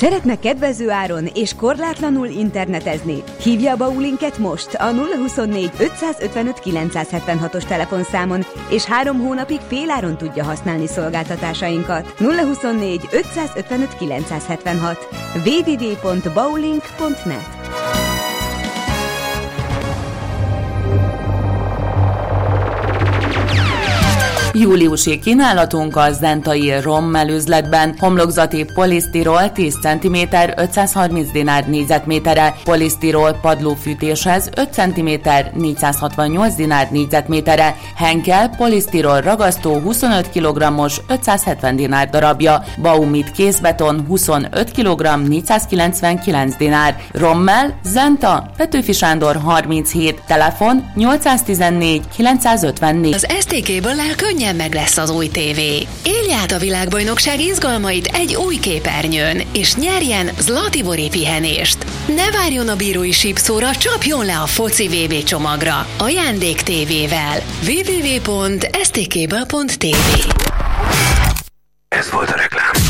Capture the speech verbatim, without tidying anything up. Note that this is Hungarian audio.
Szeretne kedvező áron és korlátlanul internetezni? Hívja a Baulinket most a nulla huszonnégy ötszázötvenöt kilencszázhetvenhatos telefonszámon, és három hónapig féláron tudja használni szolgáltatásainkat. nulla huszonnégy ötszázötvenöt kilencszázhetvenhat w w w pont baulink pont net. Júliusi kínálatunk a Zentai Rommel üzletben. Homlokzati polisztirol tíz centiméter ötszázharminc dinár négyzetméterre, polisztirol padlófűtéshez öt centiméter négyszázhatvannyolc dinár négyzetméterre, Henkel polisztirol ragasztó huszonöt kilogrammos ötszázhetven dinár darabja, Baumit kézbeton huszonöt kilogramm négyszázkilencvenkilenc dinár. Rommel, Zenta, Petőfi Sándor harminchét, telefon nyolcszáztizennégy kilencszázötvennégy. Az es té Cable-lel könnyen meg lesz az új tévé. Élj át a világbajnokság izgalmait egy új képernyőn, és nyerjen Zlatibori pihenést. Ne várjon a bírói sípszóra, csapjon le a foci vé bé csomagra. Ajándék tévével. w w w pont s t cable pont t v. Ez volt a reklám.